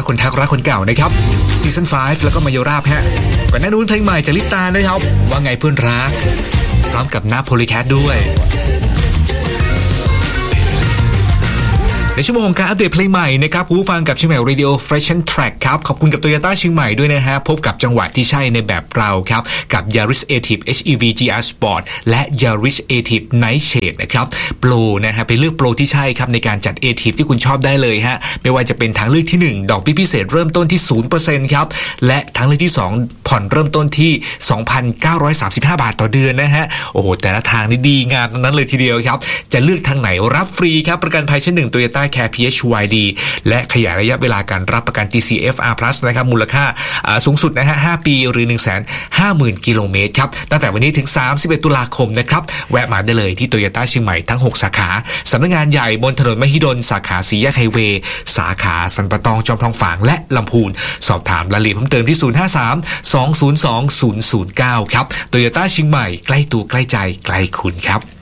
คนทักรักคนเก่านะครับซีซั่น5แล้วก็มาโยราบฮะก่อนหน้านู้นเพลงใหม่จากลิปตานะครับว่าไงเพื่อนรักพร้อมกับหน้าโพลีแคทด้วยในชั่วโมงการอัปเดตเพลงใหม่นะครับผู้ฟังกับเชียงใหม่ Radio Fashion Track ครับขอบคุณกับ Toyota เชียงใหม่ด้วยนะฮะพบกับจังหวะที่ใช่ในแบบเราครับกับ Yaris Active HEV GR Sport และ Yaris Active Night Shade นะครับโปรนะฮะไปเลือกโปรที่ใช่ครับในการจัด Active ที่คุณชอบได้เลยฮะไม่ว่าจะเป็นทางเลือกที่1ดอกเบี้ยพิเศษเริ่มต้นที่ 0% ครับและทางเลือกที่2ผ่อนเริ่มต้นที่ 2,935 บาทต่อเดือนนะฮะโอ้โหแต่ละทางนี่ดีงานนั้นเลยทีเดียวครับจะเลือกทางไหนรับฟรีครับประกันภัยชั้น1 Toyota Care PHYD และขยายระยะเวลาการรับประกัน TCFR Plus นะครับมูลค่าสูงสุดนะฮะ5ปีหรือ 150,000 กิโลเมตรครับตั้งแต่วันนี้ถึง31ตุลาคมนะครับแวะมาได้เลยที่ Toyota เชียงใหม่ทั้ง6สาขาสำนักงานใหญ่บนถนนมหิดลสาขา4แยกไฮเวย์สาขาสันปะตองจอมทองฝางและลำพูนสอบถามรายละเอียดเพิ่มเติมที่053 202 009ครับ Toyota เชียงใหม่ใกล้ตัวใกล้ใจใกล้คุณครับ